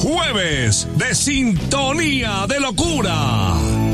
Jueves de Sintonía de Locura.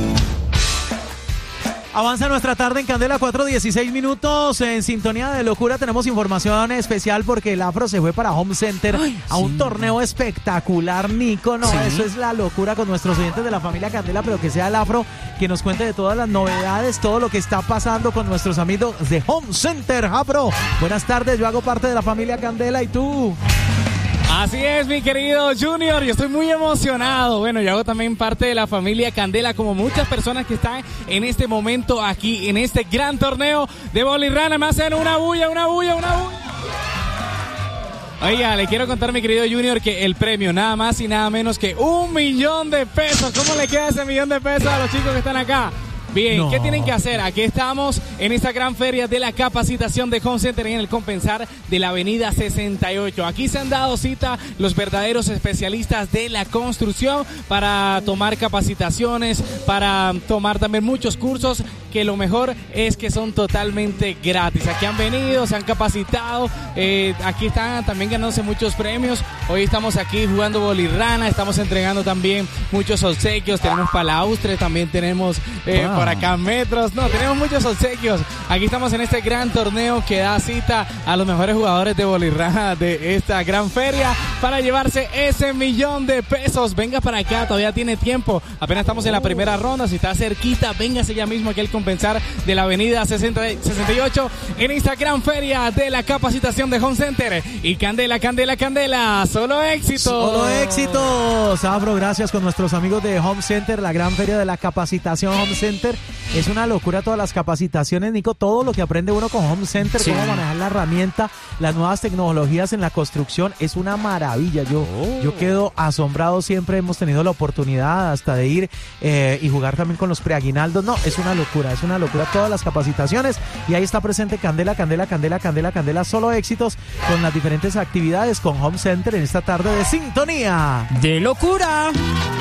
Avanza nuestra tarde en Candela, 4:16 en Sintonía de Locura. Tenemos información especial porque el Afro se fue para Home Center a un torneo espectacular, Nico. No, eso es la locura con nuestros oyentes de la familia Candela, pero que sea el Afro que nos cuente de todas las novedades, todo lo que está pasando con nuestros amigos de Home Center. Afro, buenas tardes, yo hago parte de la familia Candela, ¿y tú? Así es, mi querido Junior, yo estoy muy emocionado. Bueno, yo hago también parte de la familia Candela, como muchas personas que están en este momento aquí, en este gran torneo de Bolirrana. Me hacen una bulla. Oiga, le quiero contar, mi querido Junior, que el premio, nada más y nada menos que $1.000.000. ¿Cómo le queda ese $1.000.000 a los chicos que están acá? Bien, ¿qué tienen que hacer? Aquí estamos en esta gran feria de la capacitación de Home Center en el Compensar de la avenida 68. Aquí se han dado cita los verdaderos especialistas de la construcción para tomar capacitaciones, para tomar también muchos cursos, que lo mejor es que son totalmente gratis. Aquí han venido, se han capacitado, aquí están también ganándose muchos premios. Hoy estamos aquí jugando bolirrana, estamos entregando también muchos obsequios, tenemos palaustres, también tenemos por acá metros, tenemos muchos obsequios. Aquí estamos en este gran torneo que da cita a los mejores jugadores de bolirrana de esta gran feria para llevarse ese $1.000.000. Venga para acá, todavía tiene tiempo, apenas estamos en la primera ronda. Si está cerquita, véngase ya mismo aquí al Compensar de la avenida 68 en esta gran feria de la capacitación de Home Center. Y Candela, solo éxitos. Solo éxitos, Afro, gracias con nuestros amigos de Home Center, la gran feria de la capacitación Home Center. Es una locura todas las capacitaciones, Nico, todo lo que aprende uno con Home Center, cómo manejar la herramienta, las nuevas tecnologías en la construcción, es una maravilla. Yo quedo asombrado, siempre hemos tenido la oportunidad hasta de ir y jugar también con los preaguinaldos. No, es una locura todas las capacitaciones, y ahí está presente Candela, solo éxitos con las diferentes actividades con Home Center en esta tarde de Sintonía de Locura.